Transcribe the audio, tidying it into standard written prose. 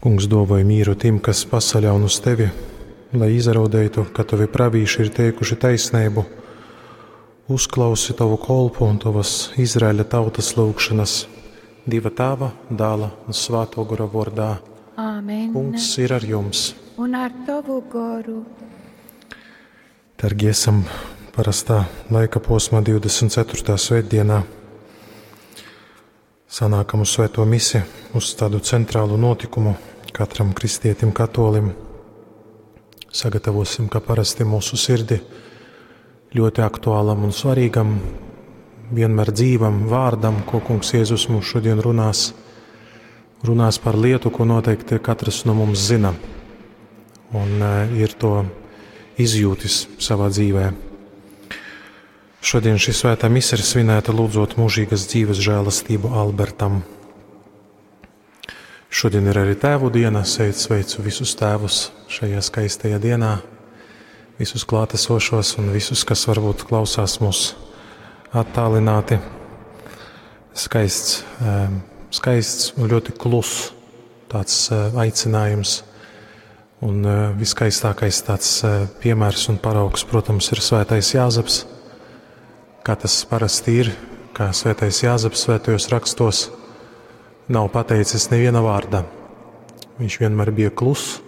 Kungs, dāvāj mīru tiem, kas pasaļaun uz tevi, lai izraudētu, ka tavi pravīši ir teikuši taisnību. Uzklausi tavu kolpu un tavas Izraēļa tautas lūgšanas, Dieva Tēva, Dēla un Svētā gara vārdā. Āmen. Kungs ir ar jums. Un ar tavu garu. Dargie, esam parastā laika posmā 24. svētdienā. Sanākam uz svēto misi, uz tādu centrālu notikumu katram kristietim katolim. Sagatavosim, kā parasti, mūsu sirdi ļoti aktuālam un svarīgam, vienmēr dzīvam vārdam, ko Kungs Jēzus mums šodien runās. Runās par lietu, ko noteikti katrs no mums zina un ir to izjūtis savā dzīvē. Šodien šī svētā mise ir svinēta lūdzot mūžīgas dzīves žēlastību Albertam. Šodien ir arī tēvu diena, sveicu visus tēvus šajā skaistajā dienā, visus klātesošos un visus, kas varbūt klausās mūs attālināti. Skaists un ļoti kluss tāds aicinājums. Un viskaistākais tāds piemērs un paraugs, protams, ir svētais Jāzeps. Kā tas parasti ir, kā svētais Jāzeps svētajos rakstos nav pateicis neviena vārda. Viņš vienmēr bija kluss,